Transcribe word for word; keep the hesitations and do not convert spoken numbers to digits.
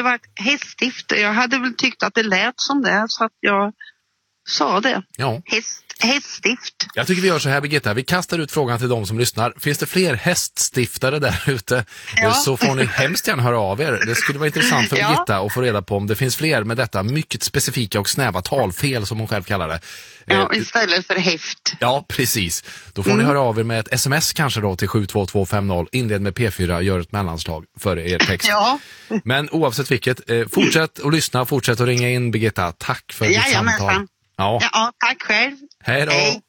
varit häststift. Jag hade väl tyckt att det lät som det, så att jag sa det. Ja. Häst, häststift. Jag tycker vi gör så här, Birgitta. Vi kastar ut frågan till de som lyssnar. Finns det fler häststiftare där ute? Ja. Så får ni hemskt gärna höra av er. Det skulle vara intressant för Ja. Birgitta att få reda på om det finns fler med detta mycket specifika och snäva talfel, som hon själv kallar det. Ja, istället för häft. Ja, precis. Då får mm. ni höra av er med ett sms kanske då till sju två två fem noll. Inled med P fyra, gör ett mellanslag för er text. Ja. Men oavsett vilket, eh, fortsätt att lyssna, fortsätt att ringa in, Birgitta. Tack för ditt samtal. Ja. Ja, tack själv. Hej då. Hej.